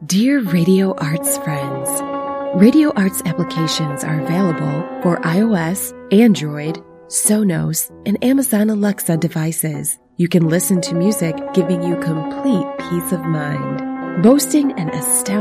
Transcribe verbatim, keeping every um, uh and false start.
Dear Radio Arts friends, Radio Arts applications are available for iOS, Android, Sonos, and Amazon Alexa devices. You can listen to music, giving you complete peace of mind. Boasting an astounding